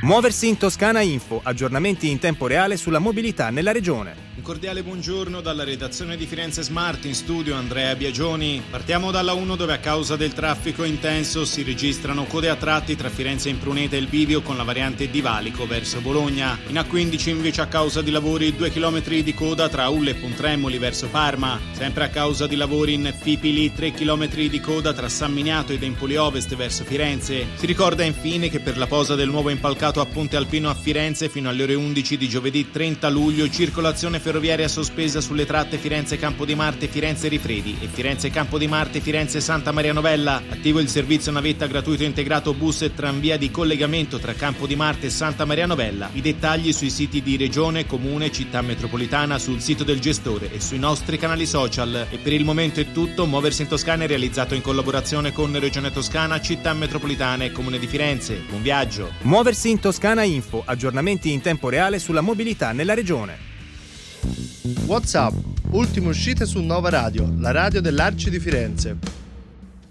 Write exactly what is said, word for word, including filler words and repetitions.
Muoversi in Toscana Info, aggiornamenti in tempo reale sulla mobilità nella regione. Un cordiale buongiorno dalla redazione di Firenze Smart, in studio Andrea Biagioni. Partiamo dalla uno, dove a causa del traffico intenso si registrano code a tratti tra Firenze Impruneta e il Bivio con la variante di Valico verso Bologna. In A quindici invece a causa di lavori due chilometri di coda tra Ulle e Pontremoli verso Parma. Sempre a causa di lavori in Fipili tre chilometri di coda tra San Miniato ed Empoli Ovest verso Firenze. Si ricorda infine che per la posa del nuovo impalcato a Ponte Alpino a Firenze fino alle ore undici di giovedì trenta luglio circolazione ferroviaria sospesa sulle tratte Firenze Campo di Marte Firenze Rifredi e Firenze Campo di Marte Firenze Santa Maria Novella. Attivo il servizio navetta gratuito integrato bus e tranvia di collegamento tra Campo di Marte e Santa Maria Novella. I dettagli sui siti di Regione, Comune, Città Metropolitana, sul sito del gestore e sui nostri canali social. E per il momento è tutto. Muoversi in Toscana è realizzato in collaborazione con Regione Toscana, Città Metropolitana e Comune di Firenze. Buon viaggio. Muoversi in Toscana Info, aggiornamenti in tempo reale sulla mobilità nella regione. WhatsApp, ultime uscite su Nova Radio, la radio dell'Arci di Firenze.